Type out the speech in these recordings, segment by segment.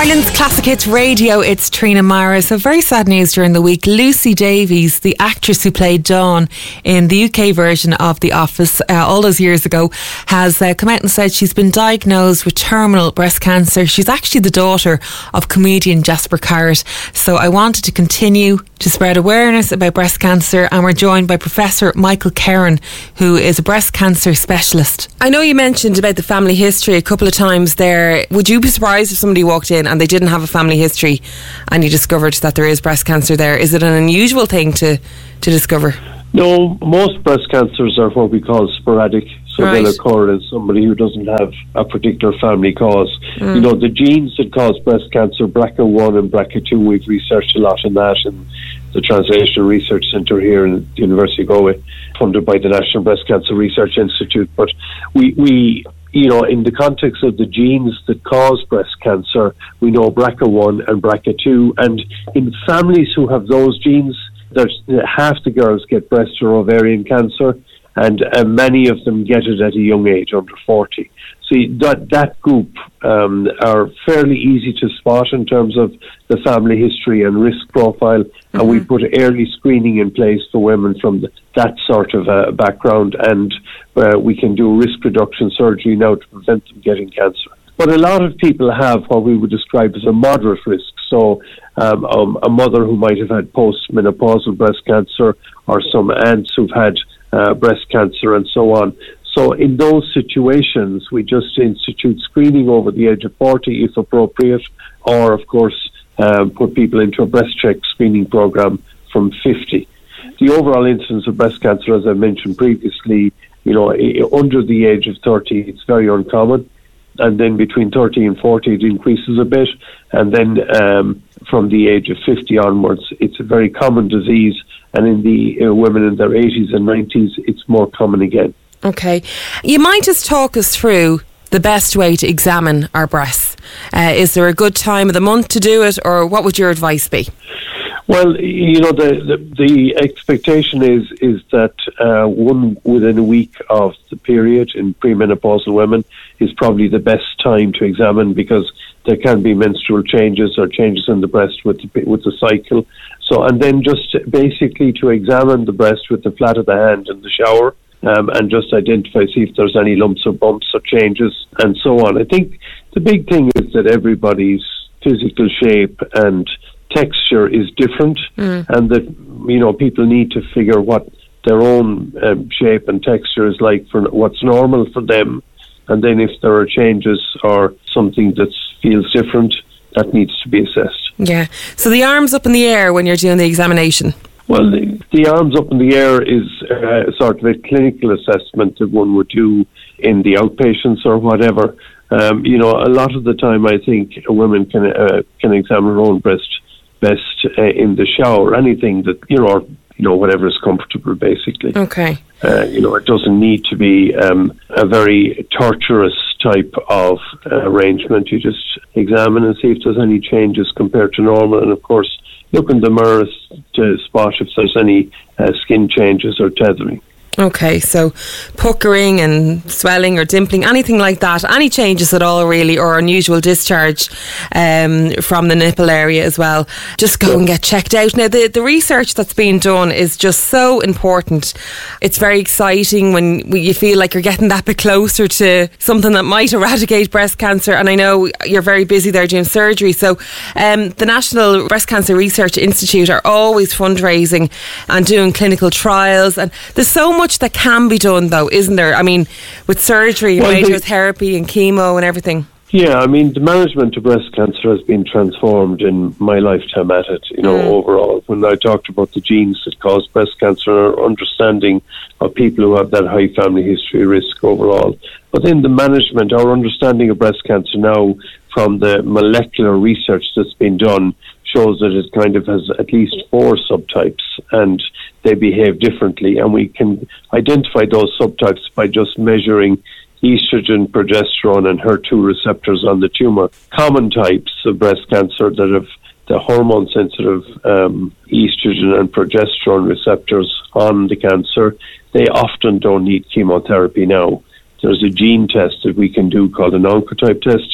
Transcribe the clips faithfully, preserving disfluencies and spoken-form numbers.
Ireland's Classic Hits Radio, it's Trina Mara. So very sad news during the week. Lucy Davies, the actress who played Dawn in the U K version of The Office uh, all those years ago, has uh, come out and said she's been diagnosed with terminal breast cancer. She's actually the daughter of comedian Jasper Carrott. So I wanted to continue to spread awareness about breast cancer, and we're joined by Professor Michael Kerrin, who is a breast cancer specialist. I know you mentioned about the family history a couple of times there. Would you be surprised if somebody walked in and they didn't have a family history and you discovered that there is breast cancer there? Is it an unusual thing to, to discover? No, most breast cancers are what we call sporadic. So right. They'll occur in somebody who doesn't have a particular family cause. Mm. You know, the genes that cause breast cancer, B R C A one and B R C A two, we've researched a lot in that in the Translational Research Centre here in the University of Galway, funded by the National Breast Cancer Research Institute. But we, we, you know, in the context of the genes that cause breast cancer, we know B R C A one and B R C A two. And in families who have those genes, there's half the girls get breast or ovarian cancer, and uh, many of them get it at a young age, under forty. See, that that group um, are fairly easy to spot in terms of the family history and risk profile, mm-hmm. and we put early screening in place for women from the, that sort of uh, background, and uh, we can do risk reduction surgery now to prevent them getting cancer. But a lot of people have what we would describe as a moderate risk. So um, um, a mother who might have had postmenopausal breast cancer, or some aunts who've had uh, breast cancer, and so on. So in those situations, we just institute screening over the age of forty if appropriate, or of course uh, put people into a breast check screening program from fifty. The overall incidence of breast cancer, as I mentioned previously, you know, under the age of thirty, it's very uncommon. And then between thirty and forty, it increases a bit. And then um, from the age of fifty onwards, it's a very common disease. And in the uh, women in their eighties and nineties, it's more common again. Okay. You might just talk us through the best way to examine our breasts. Uh, is there a good time of the month to do it, or what would your advice be? Well, you know, the the, the expectation is is that uh, one within a week of the period in premenopausal women is probably the best time to examine, because there can be menstrual changes or changes in the breast with the, with the cycle. So, and then just basically to examine the breast with the flat of the hand in the shower, um, and just identify, see if there's any lumps or bumps or changes, and so on. I think the big thing is that everybody's physical shape and texture is different, mm. and that, you know, people need to figure what their own um, shape and texture is like for what's normal for them, and then if there are changes or something that feels different, that needs to be assessed. Yeah. So the arms up in the air when you're doing the examination? Well, the, the arms up in the air is uh, sort of a clinical assessment that one would do in the outpatients or whatever. Um, you know, a lot of the time I think a woman can uh, can examine her own breast best uh, in the shower, anything that, you know, or, you know, whatever is comfortable, basically. Okay. Uh, you know, it doesn't need to be um, a very torturous type of uh, arrangement. You just examine and see if there's any changes compared to normal, and of course look in the mirror to spot if there's any uh, skin changes or tethering. Okay, so puckering and swelling or dimpling, anything like that, any changes at all really, or unusual discharge um, from the nipple area as well, just go yeah. and get checked out. Now the, the research that's being done is just so important. It's very exciting when you feel like you're getting that bit closer to something that might eradicate breast cancer, and I know you're very busy there doing surgery. So um, the National Breast Cancer Research Institute are always fundraising and doing clinical trials, and there's so much much that can be done, though, isn't there? I mean, with surgery, well, radiotherapy and chemo and everything. Yeah, I mean, the management of breast cancer has been transformed in my lifetime at it, you know, mm. overall. When I talked about the genes that cause breast cancer, our understanding of people who have that high family history risk overall. But in the management, our understanding of breast cancer now from the molecular research that's been done shows that it kind of has at least four subtypes, and they behave differently, and we can identify those subtypes by just measuring estrogen, progesterone and H E R two receptors on the tumour. Common types of breast cancer that have the hormone sensitive um, estrogen and progesterone receptors on the cancer, they often don't need chemotherapy now. There's a gene test that we can do called an Oncotype test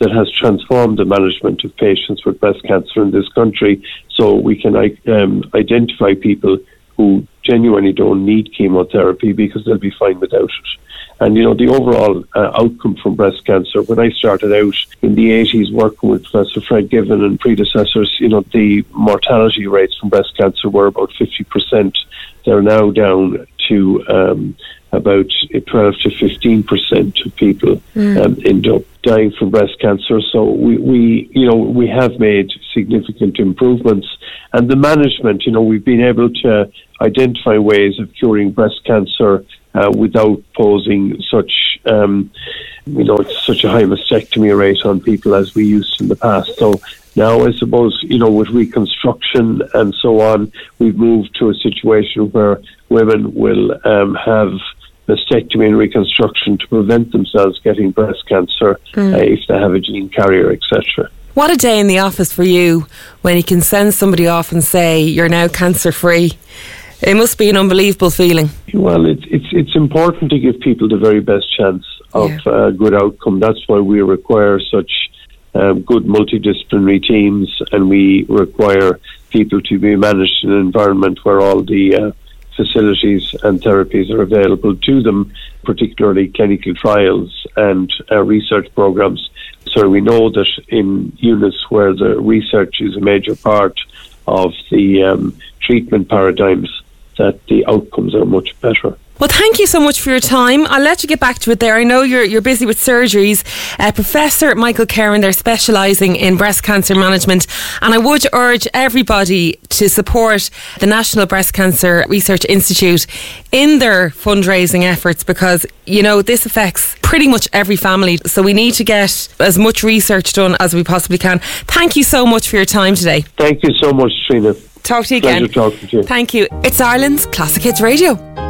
that has transformed the management of patients with breast cancer in this country, so we can um, identify people who genuinely don't need chemotherapy because they'll be fine without it. And, you know, the overall uh, outcome from breast cancer, when I started out in the eighties working with Professor Fred Given and predecessors, you know, the mortality rates from breast cancer were about fifty percent. They're now down to um, about twelve to fifteen percent of people mm. um, end up dying from breast cancer. So we, we, you know, we have made significant improvements. And the management, you know, we've been able to identify ways of curing breast cancer uh, without posing such, um, you know, such a high mastectomy rate on people as we used in the past. So now, I suppose, you know, with reconstruction and so on, we've moved to a situation where women will um, have mastectomy and reconstruction to prevent themselves getting breast cancer mm. uh, if they have a gene carrier, et cetera. What a day in the office for you when you can send somebody off and say you're now cancer-free. It must be an unbelievable feeling. Well, it's it's it's important to give people the very best chance of a yeah. uh, good outcome. That's why we require such um, good multidisciplinary teams, and we require people to be managed in an environment where all the uh, facilities and therapies are available to them, particularly clinical trials and uh, research programs. So we know that in units where the research is a major part of the um, treatment paradigms, that the outcomes are much better. Well, thank you so much for your time. I'll let you get back to it there. I know you're you're busy with surgeries. Uh, Professor Michael Kerrin, they're specialising in breast cancer management, and I would urge everybody to support the National Breast Cancer Research Institute in their fundraising efforts, because, you know, this affects pretty much every family, so we need to get as much research done as we possibly can. Thank you so much for your time today. Thank you so much, Trina. Talk to you again. Pleasure talking to you. Thank you. It's Ireland's Classic Hits Radio.